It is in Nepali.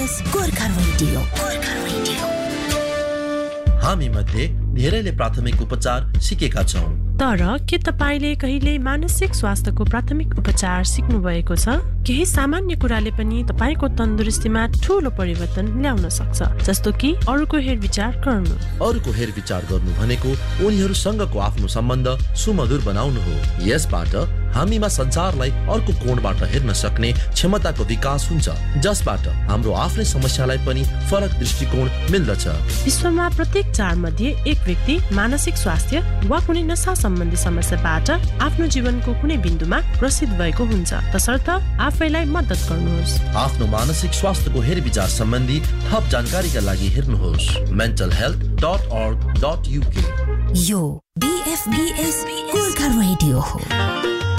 BFBS Gorkha radio. हामी मध्ये धेरैले प्राथमिक उपचार सिकेका छौं, तर के तपाईले कहिले मानसिक स्वास्थ्यको प्राथमिक उपचार सिक्नु भएको छ? केही सामान्य कुराले पनि तपाईको तन्दुरुस्तीमा ठूलो परिवर्तन ल्याउन सक्छ, जस्तो कि अरूको हेरविचार गर्नु। अरूको हेरविचार गर्नु भनेको उनीहरूसँगको आफ्नो सम्बन्ध सुमधुर बनाउनु हो। यसबाट हामीमा संसारलाई अर्को कोणबाट हेर्न सक्ने क्षमताको विकास हुन्छ, जसबाट हाम्रो आफ्नै समस्यालाई पनि फरक दृष्टिकोण मिल्दछ। विश्वमा प्रत्येक 4 मध्ये 1 व्यक्ति मानसिक स्वास्थ्य वा कुनै नशा सम्बन्धी समस्याबाट आफ्नो जीवनको कुनै बिन्दुमा ग्रसित भएको हुन्छ। तसर्थ आफैलाई मद्दत गर्नुहोस्। आफ्नो मानसिक स्वास्थ्यको हेरविचार सम्बन्धी थप जानकारीका लागि हेर्नुहोस् mentalhealth.org.uk। यो BFBS गोर्खा रेडियो हो।